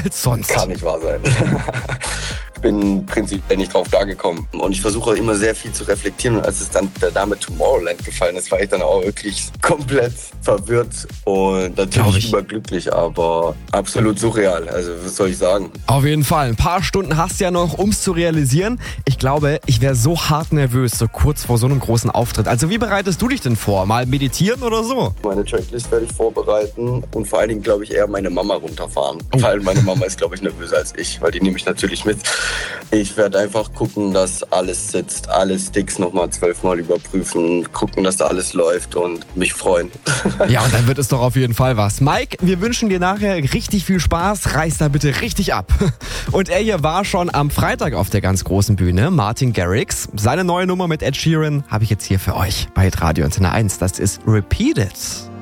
als sonst. Kann nicht wahr sein. Ich bin prinzipiell nicht drauf klargekommen. Und ich versuche immer sehr viel zu reflektieren. Und als es dann der Name Tomorrowland gefallen ist, war ich dann auch wirklich komplett verwirrt und natürlich überglücklich, aber absolut surreal. Also was soll ich sagen? Auf jeden Fall. Ein paar Stunden hast du ja noch, um es zu realisieren. Ich glaube, ich wäre so hart nervös, so kurz vor so einem großen Auftritt. Also wie bereitest du dich denn vor? Mal meditieren oder so? Meine Checklist werde ich vorbereiten und vor allen Dingen, glaube ich, eher meine Mama runterfahren. Weil meine Mama ist, glaube ich, nervöser als ich, weil die nehme ich natürlich mit. Ich werde einfach gucken, dass alles sitzt, alle Sticks nochmal 12-mal überprüfen, gucken, dass da alles läuft und mich freuen. Ja, und dann wird es doch auf jeden Fall was. Mike, wir wünschen dir nachher richtig viel Spaß. Reiß da bitte richtig ab. Und er hier war schon am Freitag auf der ganz großen Bühne, Martin Garrix. Seine neue Nummer mit Ed Sheeran habe ich jetzt hier für euch bei Radio Antenne 1. Das ist Repeat It.